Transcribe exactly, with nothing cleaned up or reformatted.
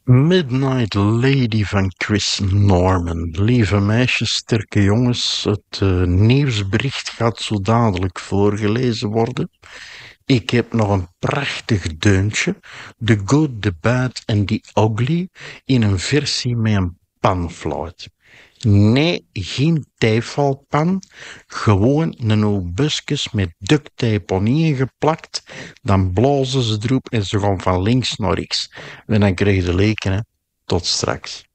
Midnight Lady van Chris Norman. Lieve meisjes, sterke jongens, het uh, nieuwsbericht gaat zo dadelijk voorgelezen worden. Ik heb nog een prachtig deuntje. The Good, The Bad and The Ugly in een versie met een panfluit. Nee, geen tijfalpan. Gewoon een oude busjes met duct tape on ingeplakt. Dan blazen ze erop en ze gaan van links naar rechts. En dan krijg je de leken, hè. Tot straks.